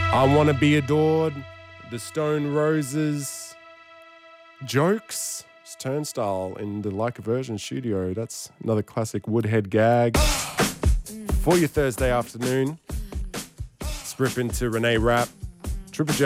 I Want to Be Adored, The Stone Roses, Jokes, it's Turnstile in the Like a Virgin studio. That's another classic Woodhead gag. For your Thursday afternoon, let's rip into Renee Rapp, Triple J.